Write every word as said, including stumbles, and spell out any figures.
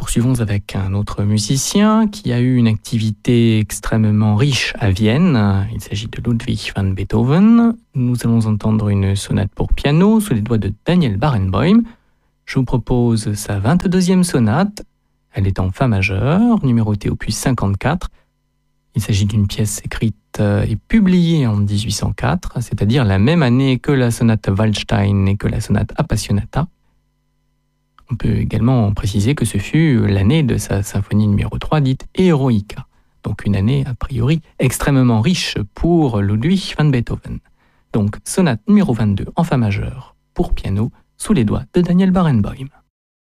poursuivons avec un autre musicien qui a eu une activité extrêmement riche à Vienne. Il s'agit de Ludwig van Beethoven. Nous allons entendre une sonate pour piano sous les doigts de Daniel Barenboim. Je vous propose sa vingt-deuxième sonate. Elle est en fa majeur, numérotée opus cinquante-quatre. Il s'agit d'une pièce écrite et publiée en dix-huit cent quatre, c'est-à-dire la même année que la sonate Waldstein et que la sonate Appassionata. On peut également préciser que ce fut l'année de sa symphonie numéro trois, dite Eroica. Donc une année, a priori, extrêmement riche pour Ludwig van Beethoven. Donc sonate numéro vingt-deux en fa majeur pour piano, sous les doigts de Daniel Barenboim.